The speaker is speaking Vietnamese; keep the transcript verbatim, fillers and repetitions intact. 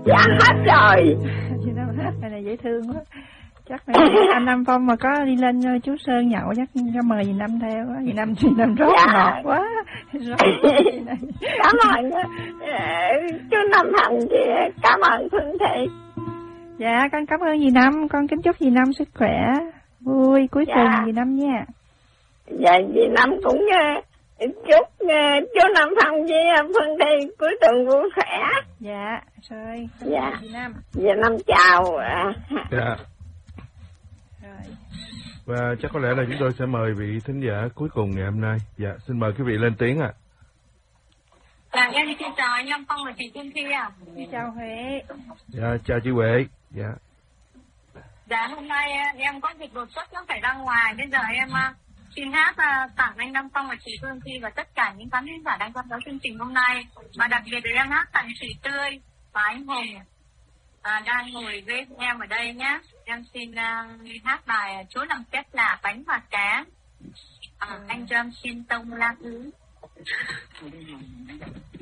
Dạ hết rồi. Chị Năm hát bài này dễ thương quá. Chắc là anh Nam Phong mà có đi lên chú Sơn nhậu chắc cho mời dì Năm theo á. Dì Năm dì Năm rót Dạ. ngọt quá. Rót Cảm ơn chú Năm Thành, chị cảm ơn Phương Thị. Dạ con cảm ơn dì Năm, con kính chúc dì Năm sức khỏe vui cuối Dạ. tuần dì Năm nha. Dạ dì Năm cũng uh, chúc uh, chú Năm Phong với uh, Phương Thị cuối tuần vui khỏe. Dạ rồi. Dạ. Dì Năm. Dì Năm chào. Uh, Dạ. Rồi. Và chắc có lẽ là chúng tôi sẽ mời vị thính giả cuối cùng ngày hôm nay. Dạ, xin mời quý vị lên tiếng ạ. À. Dạ, em xin chào anh Nam Phong và chị Phương Thi ạ. Xin chào Huệ. Dạ, chào chị Huệ. Dạ. Dạ, hôm nay em có việc đột xuất nó phải ra ngoài. Bây giờ em uh, xin hát uh, tặng anh Nam Phong và chị Phương Thi và tất cả những khán giả đang quan tâm chương trình hôm nay. Và đặc biệt là em hát tặng chị Tươi và anh Hùng à, đang ngồi với em ở đây nhé. Em xin uh, hát bài Chúa làm phép lạ bánh và cá. À, anh cho em xin tông la ứ.